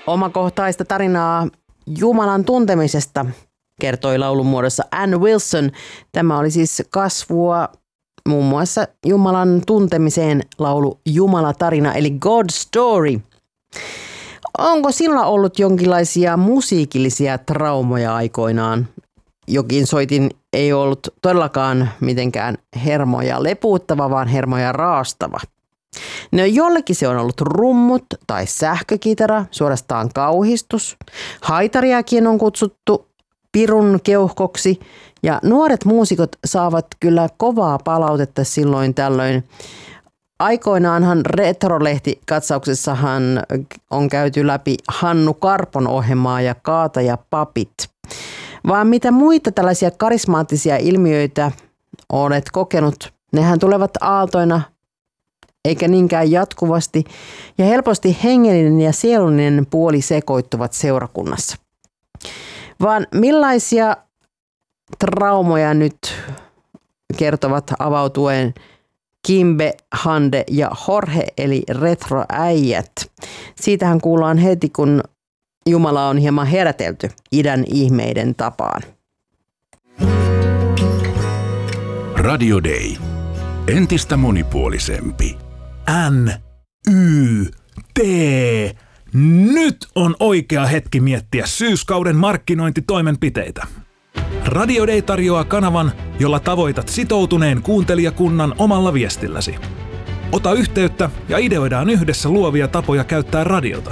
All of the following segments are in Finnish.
Omakohtaista tarinaa Jumalan tuntemisesta kertoi laulun muodossa Ann Wilson. Tämä oli siis kasvua muun muassa Jumalan tuntemiseen laulu Jumalatarina eli God Story. Onko sinulla ollut jonkinlaisia musiikillisia traumoja aikoinaan? Jokin soitin ei ollut todellakaan mitenkään hermoja lepuuttava, vaan hermoja raastava. No jollekin se on ollut rummut tai sähkökitara, suorastaan kauhistus. Haitariakin on kutsuttu pirun keuhkoksi ja nuoret muusikot saavat kyllä kovaa palautetta silloin tällöin. Aikoinaanhan Retrolehti-katsauksessahan on käyty läpi Hannu Karpon ohjelmaa ja Kaatajapapit. Vaan mitä muita tällaisia karismaattisia ilmiöitä olet kokenut, nehän tulevat aaltoina eikä niinkään jatkuvasti ja helposti hengellinen ja sielullinen puoli sekoittuvat seurakunnassa. Vaan millaisia traumoja nyt kertovat avautuen Kimbe, Hande ja Jorge eli retroäijät. Siitähän kuullaan heti, kun Jumala on hieman herätelty idän ihmeiden tapaan. Radio Day. Entistä monipuolisempi. NYT. Nyt on oikea hetki miettiä syyskauden markkinointitoimenpiteitä. Radio Day tarjoaa kanavan, jolla tavoitat sitoutuneen kuuntelijakunnan omalla viestilläsi. Ota yhteyttä ja ideoidaan yhdessä luovia tapoja käyttää radiota.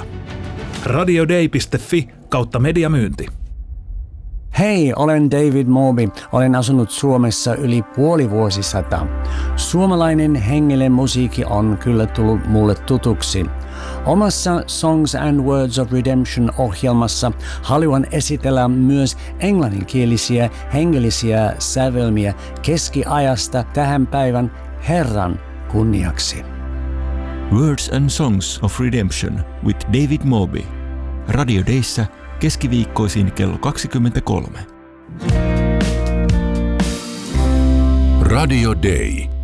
radioday.fi/mediamyynti. Hei, olen David Moby. Olen asunut Suomessa yli puoli vuosisataa. Suomalainen hengellinen musiikki on kyllä tullut mulle tutuksi. Omassa Songs and Words of Redemption -ohjelmassa haluan esitellä myös englanninkielisiä hengellisiä sävelmiä keskiajasta tähän päivän Herran kunniaksi. Words and Songs of Redemption with David Moby. Radio Dayssä keskiviikkoisin kello 23. Radio Day.